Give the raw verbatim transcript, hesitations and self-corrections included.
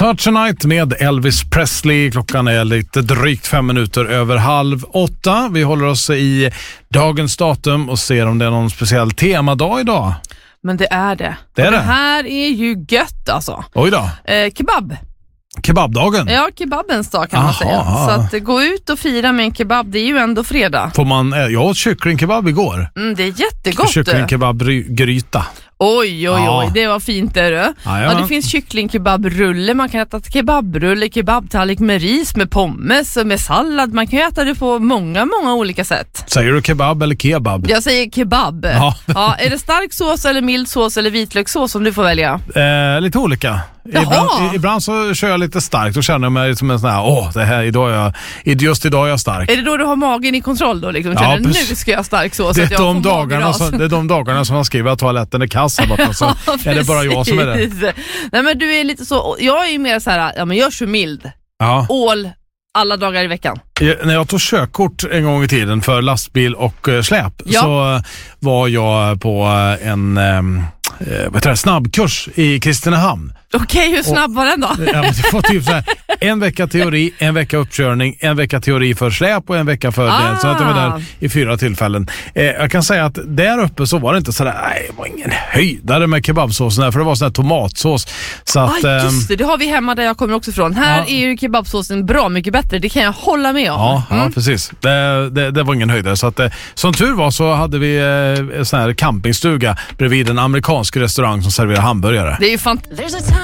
Such a Night med Elvis Presley. Klockan är lite drygt fem minuter över halv åtta. Vi håller oss i dagens datum och ser om det är någon speciell temadag idag. Men det är det. Det är och det. det här är ju gött alltså. Oj då. Eh, kebab. Kebabdagen? Ja, kebabens dag kan Aha, man säga. aha. Så att eh, gå ut och fira med en kebab, det är ju ändå fredag. Får man, eh, jag åt kycklingkebab igår. Mm, det är jättegott. Kycklingkebabgryta. Oj, oj, Ja. oj, det var fint där du. Ja, Ja, det finns kycklingkebabrulle, man kan äta kebabrulle, kebabtallrik med ris, med pommes, med sallad. Man kan ju äta det på många, många olika sätt. Säger du kebab eller kebab? Jag säger kebab. Ja. Ja, är det stark sås eller mild sås eller vitlökssås som du får välja? Eh, lite olika. Jaha. Ibland, ibland så kör jag lite starkt och känner mig som en sån här, åh, det här, idag är jag, just idag är jag stark. Är det då du har magen i kontroll då? Liksom? Ja, Känner, nu precis. ska jag stark sås. Det så att är, jag de får dagarna magras. som, det är de dagarna som man skriver att toaletten är kass här borta, så Ja, är det bara jag som är det. precis. Nej, men du är lite så, jag är ju mer så här, ja men jag kör mild. Ja. Ål alla dagar i veckan. Jag, när jag tog körkort en gång i tiden för lastbil och uh, släp, Ja. så uh, var jag på uh, en um, uh, vad heter det, snabbkurs i Kristinehamn. Okej, hur snabb var den då? Ja, men det var typ så här, en vecka teori, en vecka uppkörning, en vecka teori för släp och en vecka för Ah. det. Så att jag var där i fyra tillfällen. Eh, jag kan säga att där uppe så var det inte sådär, nej, det var ingen höjdare med kebabsåsen där, för det var sån här tomatsås. Så att, Ah, just ehm, det, det har vi hemma där jag kommer också ifrån. Här Ja. är ju kebabsåsen bra mycket bättre, det kan jag hålla med om. Ja, ja Mm. precis. Det, det, det var ingen höjdare. Så att, eh, som tur var så hade vi eh, en sån här campingstuga bredvid en amerikansk restaurang som serverar hamburgare. Det är ju fantastiskt.